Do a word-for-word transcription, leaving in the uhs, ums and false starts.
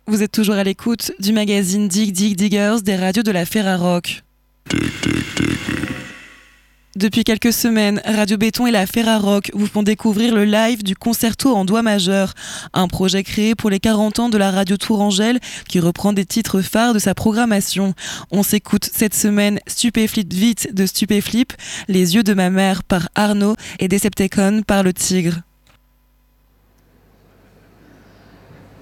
Vous êtes toujours à l'écoute du magazine Dig Dig Diggers des radios de la Ferrarock. Depuis quelques semaines, Radio Béton et la Ferrarock vous font découvrir le live du concerto en doigt majeur, un projet créé pour les quarante ans de la radio Tourangelle qui reprend des titres phares de sa programmation. On s'écoute cette semaine Stupéflip Vite de Stupéflip, Les yeux de ma mère par Arnaud et Decepticon par le Tigre.